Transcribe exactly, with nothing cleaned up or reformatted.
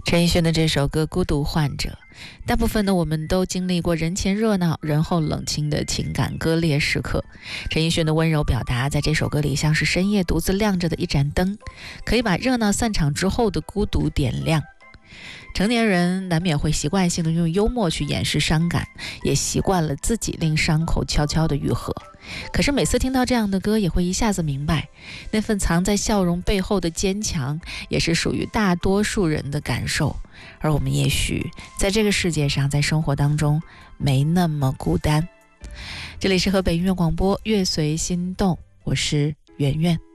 陈奕迅的这首歌《孤独患者》，大部分呢我们都经历过人前热闹人后冷清的情感割裂时刻。陈奕迅的温柔表达在这首歌里像是深夜独自亮着的一盏灯，可以把热闹散场之后的孤独点亮。成年人难免会习惯性的用幽默去掩饰伤感，也习惯了自己令伤口悄悄的愈合。可是每次听到这样的歌，也会一下子明白，那份藏在笑容背后的坚强，也是属于大多数人的感受。而我们也许在这个世界上，在生活当中没那么孤单。这里是河北音乐广播，乐随心动，我是圆圆。